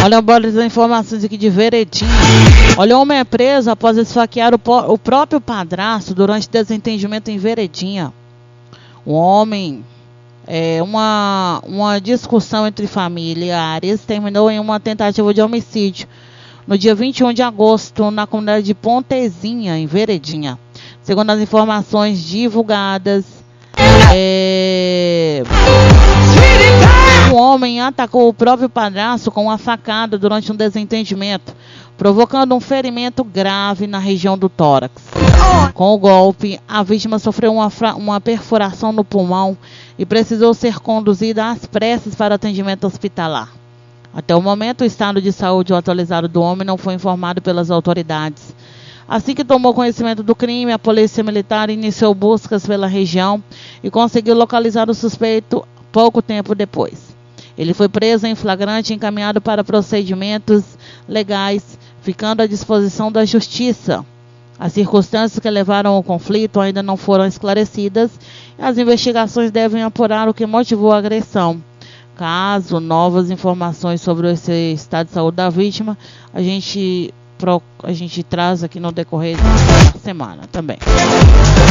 Olha, bora as informações aqui de Veredinha. Olha, o homem é preso após esfaquear o próprio padrasto durante desentendimento em Veredinha. O homem, uma discussão entre familiares terminou em uma tentativa de homicídio no dia 21 de agosto, na comunidade de Pontezinha, em Veredinha. Segundo as informações divulgadas, o homem atacou o próprio padrasto com uma facada durante um desentendimento, provocando um ferimento grave na região do tórax. Com o golpe, a vítima sofreu uma perfuração no pulmão e precisou ser conduzida às pressas para atendimento hospitalar. Até o momento, o estado de saúde atualizado do homem não foi informado pelas autoridades. Assim que tomou conhecimento do crime, a polícia militar iniciou buscas pela região e conseguiu localizar o suspeito pouco tempo depois. Ele foi preso em flagrante e encaminhado para procedimentos legais, ficando à disposição da justiça. As circunstâncias que levaram ao conflito ainda não foram esclarecidas e as investigações devem apurar o que motivou a agressão. Caso novas informações sobre esse estado de saúde da vítima, a gente traz aqui no decorrer da semana também.